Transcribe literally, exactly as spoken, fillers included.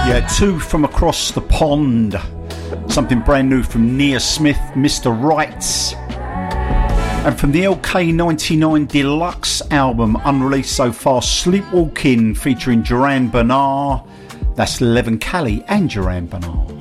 Yeah, two from across the pond. Something brand new from Nia Smith, Mister Rights. And from the L K ninety-nine Deluxe album, unreleased so far, Sleepwalking, featuring Duran Bernard. That's Levin Callie and Duran Bernard.